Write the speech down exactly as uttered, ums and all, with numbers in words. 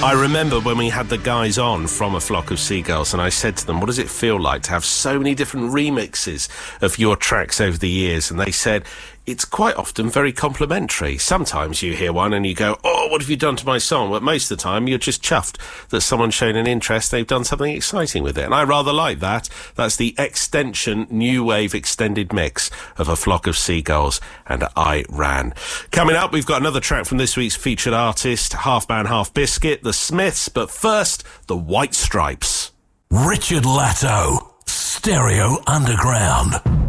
I remember when we had the guys on from A Flock of Seagulls, and I said to them, what does it feel like to have so many different remixes of your tracks over the years? And they said, it's quite often very complimentary. Sometimes you hear one and you go, oh, what have you done to my song? But most of the time you're just chuffed that someone's shown an interest, they've done something exciting with it. And I rather like that. That's the extension, new wave extended mix of A Flock of Seagulls and I Ran. Coming up, we've got another track from this week's featured artist, Half Man, Half Biscuit, The Smiths, but first, The White Stripes. Richard Latto, Stereo Underground.